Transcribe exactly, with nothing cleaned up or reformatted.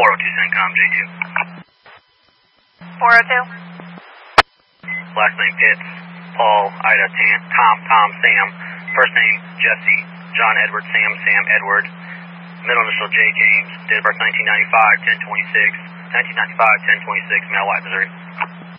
oh two CENTCOM, J two. four oh two. Last name Pitts, Paul, Ida, Tam, Tom, Tom, Sam. First name Jesse, John, Edward, Sam, Sam, Edward. Middle initial J, James. Date of birth nineteen ninety-five, ten twenty-six. nineteen ninety-five, ten twenty-six, Male, White, Missouri.